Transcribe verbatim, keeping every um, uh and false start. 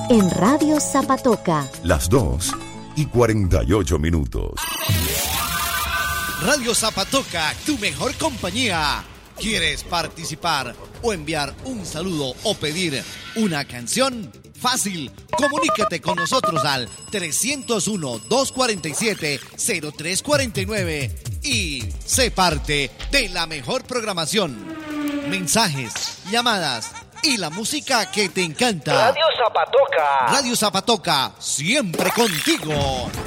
en Radio Zapatoca. Las dos y cuarenta y ocho minutos. Radio Zapatoca, tu mejor compañía. ¿Quieres participar o enviar un saludo o pedir una canción? Fácil, comunícate con nosotros al trescientos uno, doscientos cuarenta y siete, cero tres cuarenta y nueve y sé parte de la mejor programación. Mensajes, llamadas y la música que te encanta. Radio Zapatoca. Radio Zapatoca, siempre contigo.